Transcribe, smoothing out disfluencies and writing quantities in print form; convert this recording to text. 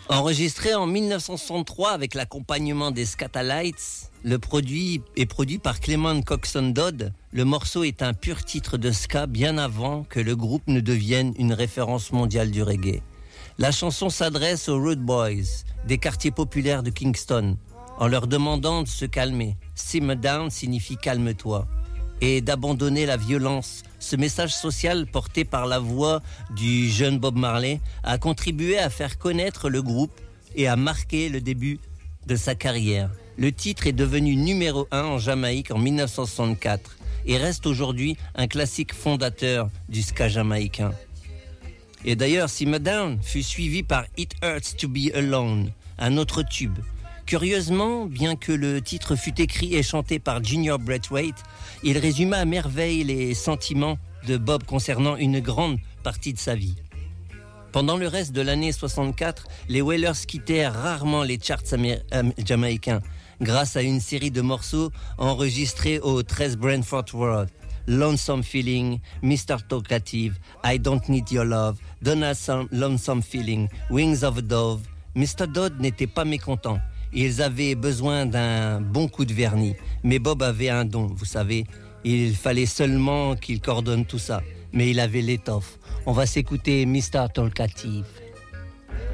Enregistré en 1963 avec l'accompagnement des Skatalites, le produit est produit par Clement Coxsone Dodd. Le morceau est un pur titre de ska bien avant que le groupe ne devienne une référence mondiale du reggae. La chanson s'adresse aux Rude Boys, des quartiers populaires de Kingston, en leur demandant de se calmer. Simmer down signifie calme-toi, et d'abandonner la violence. Ce message social porté par la voix du jeune Bob Marley a contribué à faire connaître le groupe et à marquer le début de sa carrière. Le titre est devenu numéro 1 en Jamaïque en 1964 et reste aujourd'hui un classique fondateur du ska jamaïcain. Et d'ailleurs, Simmer Down fut suivi par It Hurts to Be Alone, un autre tube. Curieusement, bien que le titre fût écrit et chanté par Junior Braithwaite, il résuma à merveille les sentiments de Bob concernant une grande partie de sa vie. Pendant le reste de l'année 64, les Wailers quittèrent rarement les charts jamaïcains grâce à une série de morceaux enregistrés au 13 Brentford Road. Lonesome Feeling, Mr. Talkative, I Don't Need Your Love, Donna Lonesome Feeling, Wings of a Dove. Mr. Dodd n'était pas mécontent. Ils avaient besoin d'un bon coup de vernis. Mais Bob avait un don, vous savez. Il fallait seulement qu'il coordonne tout ça. Mais il avait l'étoffe. On va s'écouter Mr. Talkative.